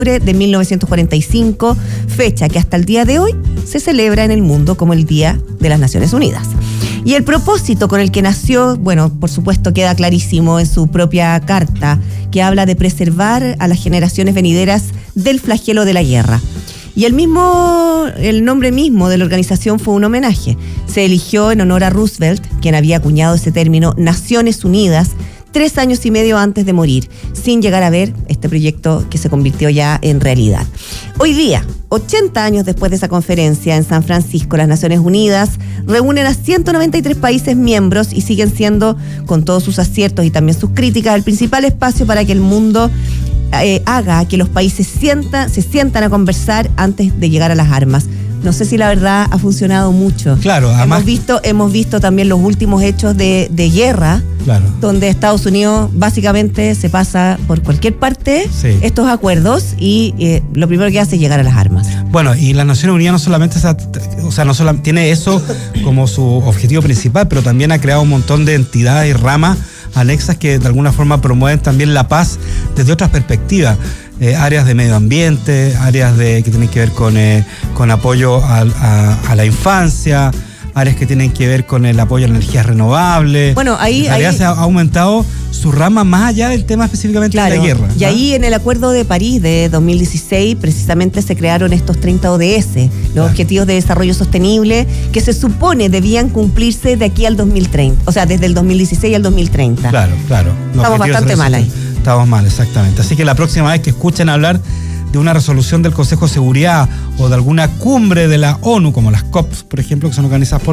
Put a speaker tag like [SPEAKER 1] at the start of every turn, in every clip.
[SPEAKER 1] de 1945, fecha que hasta el día de hoy se celebra en el mundo como el Día de las Naciones Unidas. Y el propósito con el que nació, bueno, por supuesto queda clarísimo en su propia carta, que habla de preservar a las generaciones venideras del flagelo de la guerra. Y el nombre mismo de la organización fue un homenaje. Se eligió en honor a Roosevelt, quien había acuñado ese término Naciones Unidas 3 años y medio antes de morir, sin llegar a ver este proyecto que se convirtió ya en realidad. Hoy día, 80 años después de esa conferencia en San Francisco, las Naciones Unidas reúnen a 193 países miembros y siguen siendo, con todos sus aciertos y también sus críticas, el principal espacio para que el mundo haga que los países se sientan a conversar antes de llegar a las armas. No sé si la verdad ha funcionado mucho.
[SPEAKER 2] Claro, además
[SPEAKER 1] hemos visto también los últimos hechos de guerra,
[SPEAKER 2] claro,
[SPEAKER 1] donde Estados Unidos básicamente se pasa por cualquier parte estos acuerdos y lo primero que hace es llegar a las armas.
[SPEAKER 2] Bueno, y las Naciones Unidas no solamente tiene eso como su objetivo principal, pero también ha creado un montón de entidades y ramas anexas que de alguna forma promueven también la paz desde otras perspectivas. Áreas de medio ambiente, áreas que tienen que ver con apoyo a la infancia, áreas que tienen que ver con el apoyo a las energías renovables.
[SPEAKER 1] Bueno, ahí
[SPEAKER 2] se ha aumentado su rama más allá del tema específicamente de la guerra.
[SPEAKER 1] Y ahí en el Acuerdo de París de 2016 precisamente se crearon estos 30 ODS, los Objetivos de Desarrollo Sostenible, que se supone debían cumplirse de aquí al 2030, o sea, desde el 2016 al 2030.
[SPEAKER 2] Claro.
[SPEAKER 1] Estamos bastante mal ahí.
[SPEAKER 2] Estamos mal, exactamente. Así que la próxima vez que escuchen hablar de una resolución del Consejo de Seguridad o de alguna cumbre de la ONU, como las COPs, por ejemplo, que son organizadas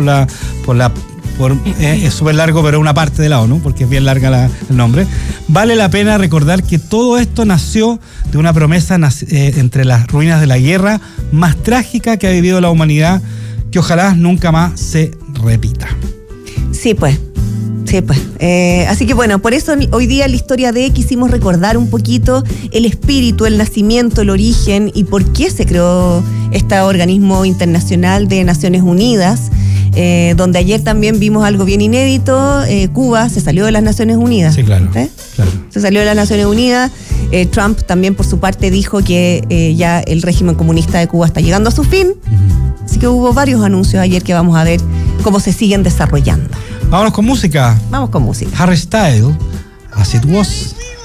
[SPEAKER 2] es súper largo, pero una parte de la ONU, porque es bien larga el nombre, vale la pena recordar que todo esto nació de una promesa entre las ruinas de la guerra más trágica que ha vivido la humanidad, que ojalá nunca más se repita.
[SPEAKER 1] Sí, pues. Así que bueno, por eso hoy día en la historia de quisimos recordar un poquito el espíritu, el nacimiento, el origen y por qué se creó este organismo internacional de Naciones Unidas, donde ayer también vimos algo bien inédito. Cuba se salió de las Naciones Unidas.
[SPEAKER 2] Sí, claro.
[SPEAKER 1] Se salió de las Naciones Unidas. Trump también por su parte dijo que ya el régimen comunista de Cuba está llegando a su fin. Así que hubo varios anuncios ayer que vamos a ver cómo se siguen desarrollando.
[SPEAKER 2] Vámonos con música.
[SPEAKER 1] Vamos con música.
[SPEAKER 2] Harry Styles, As It Was.